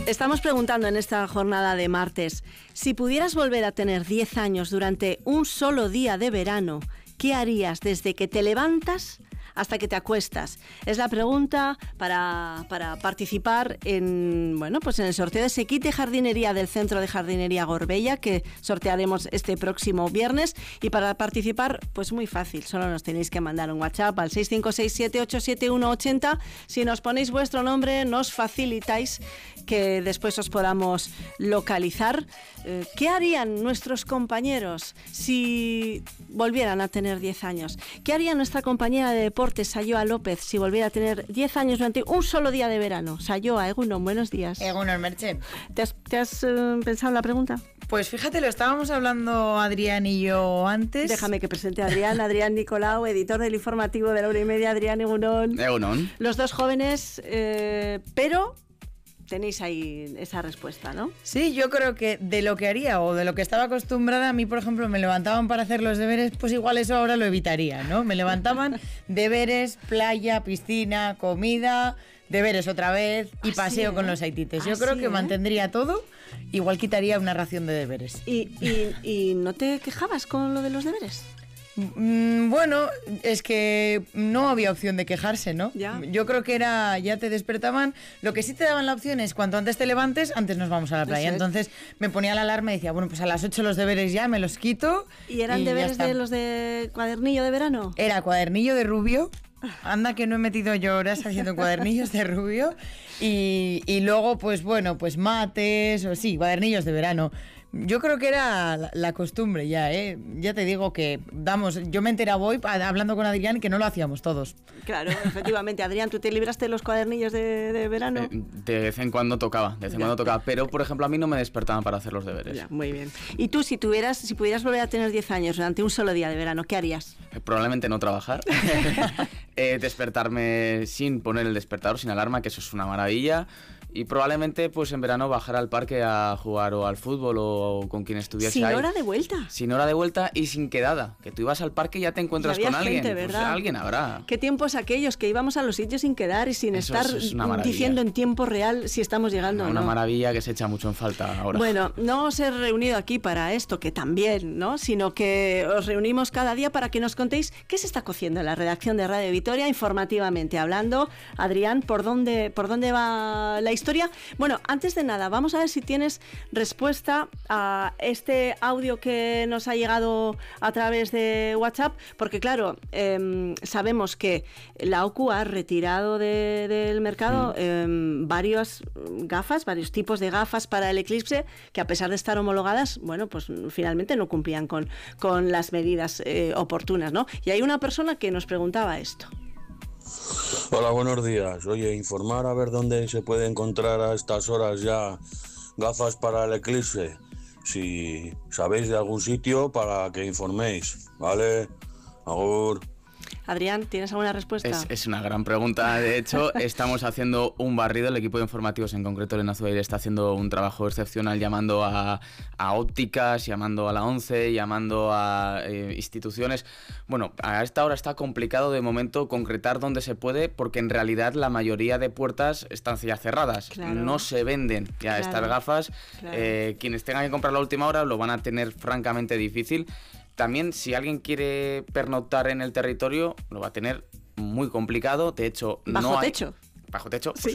Estamos preguntando en esta jornada de martes, si pudieras volver a tener 10 años durante un solo día de verano, ¿qué harías desde que te levantas hasta que te acuestas? Es la pregunta para participar en el sorteo de ese kit de jardinería del Centro de Jardinería Gorbella, que sortearemos este próximo viernes. Y para participar, pues muy fácil, solo nos tenéis que mandar un WhatsApp al 656787180. Si nos ponéis vuestro nombre, nos facilitáis que después os podamos localizar. ¿Qué harían nuestros compañeros si volvieran a tener 10 años? ¿Qué haría nuestra compañera de deportes, Sayoa López, si volviera a tener 10 años durante un solo día de verano? Sayoa, Egunon, buenos días. Egunon, Merche. ¿Te has pensado en la pregunta? Pues fíjate, lo estábamos hablando Adrián y yo antes. Déjame que presente a Adrián Nicolau, editor del informativo de la 1:30. Adrián, Egunon. Egunon. Los dos jóvenes, pero tenéis ahí esa respuesta, ¿no? Sí, yo creo que de lo que haría o de lo que estaba acostumbrada, a mí, por ejemplo, me levantaban para hacer los deberes, pues igual eso ahora lo evitaría, ¿no? Me levantaban, deberes, playa, piscina, comida, deberes otra vez y paseo con los aitites. Yo creo que mantendría todo, igual quitaría una ración de deberes. ¿Y no te quejabas con lo de los deberes? Bueno, es que no había opción de quejarse, ¿no? Ya. Yo creo que ya te despertaban. Lo que sí te daban la opción es cuanto antes te levantes, antes nos vamos a la playa. Entonces me ponía la alarma y decía, bueno, pues a las 8 los deberes ya, me los quito. ¿Y eran deberes de los de cuadernillo de verano? Era cuadernillo de rubio. Anda que no he metido yo horas haciendo cuadernillos de rubio. Y luego, pues bueno, pues mates, o sí, cuadernillos de verano. Yo creo que era la costumbre ya, ¿eh? Ya te digo que, yo me enteraba hoy hablando con Adrián que no lo hacíamos todos. Claro, efectivamente. Adrián, ¿tú te libraste de los cuadernillos de verano? De vez en cuando tocaba, pero por ejemplo a mí no me despertaban para hacer los deberes. Ya, muy bien. ¿Y tú, si pudieras volver a tener 10 años durante un solo día de verano, qué harías? Probablemente no trabajar. Despertarme sin poner el despertador, sin alarma, que eso es una maravilla. Y probablemente pues en verano bajar al parque a jugar o al fútbol o con quien estuviese ahí. ¿Sin hora de vuelta? Sin hora de vuelta y sin quedada. Que tú ibas al parque y ya te encuentras con alguien. Gente, ¿verdad? Pues alguien habrá. ¿Qué tiempos aquellos que íbamos a los sitios sin quedar y sin estar diciendo en tiempo real si estamos llegando o no? Una maravilla que se echa mucho en falta ahora. Bueno, no os he reunido aquí para esto, que también, ¿no? Sino que os reunimos cada día para que nos contéis qué se está cociendo en la redacción de Radio Vitoria, informativamente hablando. Adrián, ¿por dónde va la historia? Bueno, antes de nada, vamos a ver si tienes respuesta a este audio que nos ha llegado a través de WhatsApp, porque claro, sabemos que la OCU ha retirado del mercado varios tipos de gafas para el eclipse, que a pesar de estar homologadas, bueno, pues finalmente no cumplían con las medidas oportunas, ¿no? Y hay una persona que nos preguntaba esto. Hola, buenos días. Oye, informar a ver dónde se puede encontrar a estas horas ya gafas para el eclipse. Si sabéis de algún sitio, para que informéis, ¿vale? Agur. Adrián, ¿tienes alguna respuesta? Es una gran pregunta. De hecho, estamos haciendo un barrido. El equipo de informativos, en concreto Elena Zubair, está haciendo un trabajo excepcional llamando a ópticas, llamando a la ONCE, llamando a instituciones. Bueno, a esta hora está complicado de momento concretar dónde se puede, porque en realidad la mayoría de puertas están ya cerradas. Claro. No se venden ya estas gafas. Claro. Quienes tengan que comprar a la última hora lo van a tener francamente difícil. También, si alguien quiere pernoctar en el territorio, lo va a tener muy complicado. De hecho, ¿Bajo techo? Bajo techo, sí.